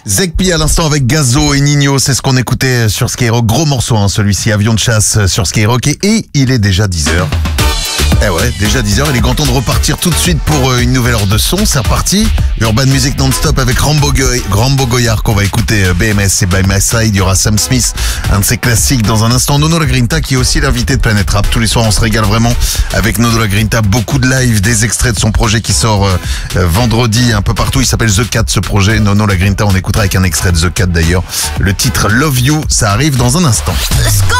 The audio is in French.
Zekpi à l'instant avec Gazo et Nino, c'est ce qu'on écoutait sur Skyrock. Gros morceau, hein, celui-ci, Avion de chasse sur Skyrock. Et il est déjà 10h. Eh ouais, déjà 10h, il est grand temps de repartir tout de suite pour une nouvelle heure de son. C'est reparti. Urban Music non-stop avec Rambo Goyard qu'on va écouter. BMS et By My Side. Il y aura Sam Smith, un de ses classiques. Dans un instant, Nono La Grinta qui est aussi l'invité de Planète Rap. Tous les soirs, on se régale vraiment avec Nono La Grinta. Beaucoup de live, des extraits de son projet qui sort vendredi un peu partout. Il s'appelle The Cat, ce projet. Nono La Grinta, on écoutera avec un extrait de The Cat d'ailleurs. Le titre Love You, ça arrive dans un instant.